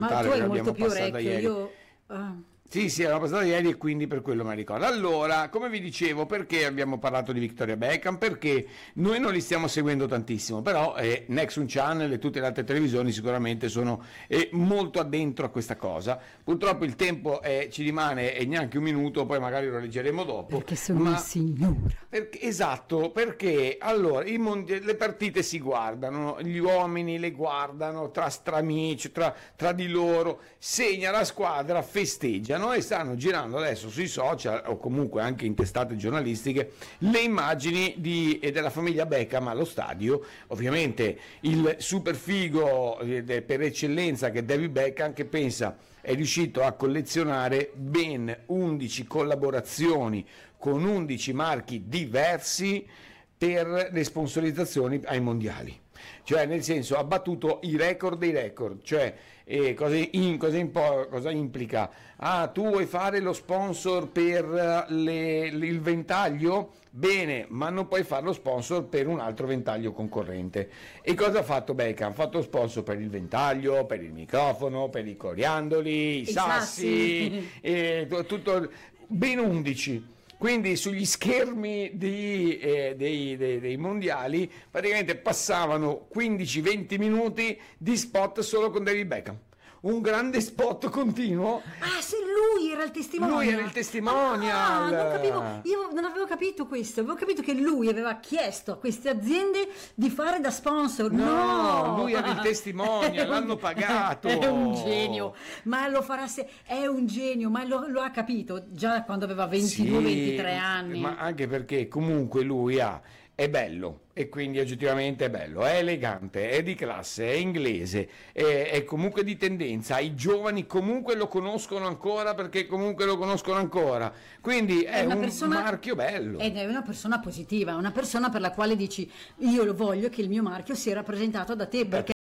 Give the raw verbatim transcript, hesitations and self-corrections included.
Ma tu hai molto più orecchio, io... Ah. Sì, sì, era passato ieri e quindi per quello mi ricordo. Allora, come vi dicevo, perché abbiamo parlato di Victoria Beckham? Perché noi non li stiamo seguendo tantissimo, però eh, Nexum Channel e tutte le altre televisioni sicuramente sono eh, molto addentro a questa cosa. Purtroppo il tempo eh, ci rimane e neanche un minuto, poi magari lo leggeremo dopo. Perché sono ma... un signora. Perché, esatto, perché allora i mondi, le partite si guardano, gli uomini le guardano tra stramici, tra, tra di loro, segna la squadra, festeggiano e stanno girando adesso sui social o comunque anche in testate giornalistiche le immagini di, e della famiglia Beckham allo stadio. Ovviamente il super figo eh, per eccellenza che è David Beckham, che pensa è riuscito a collezionare ben undici collaborazioni con undici marchi diversi per le sponsorizzazioni ai mondiali. Cioè, nel senso, ha battuto i record dei record. Cioè, eh, cosa, in, cosa, impo, cosa implica? Ah, tu vuoi fare lo sponsor per le, il ventaglio? Bene, ma non puoi fare lo sponsor per un altro ventaglio concorrente. E cosa ha fatto Beckham? Ha fatto sponsor per il ventaglio, per il microfono, per i coriandoli, i, I sassi, sassi. E tutto, ben undici. Quindi sugli schermi di, eh, dei, dei, dei mondiali praticamente passavano quindici venti minuti di spot solo con David Beckham. Un grande spot continuo. Ah, sì, lui era il testimonial. Lui era il testimonial. Ah, non capivo, io non avevo capito questo. Avevo capito che lui aveva chiesto a queste aziende di fare da sponsor. No, no. lui era il testimonial, l'hanno pagato. È un genio, ma lo farà se... È un genio, ma lo, lo ha capito già quando aveva ventidue ventitré anni. Ma anche perché comunque lui ha... è bello e quindi oggettivamente è bello, è elegante, è di classe, è inglese, è, è comunque di tendenza, i giovani comunque lo conoscono ancora perché comunque lo conoscono ancora, quindi è, è un persona, marchio bello. Ed è una persona positiva, una persona per la quale dici io lo voglio che il mio marchio sia rappresentato da te, perché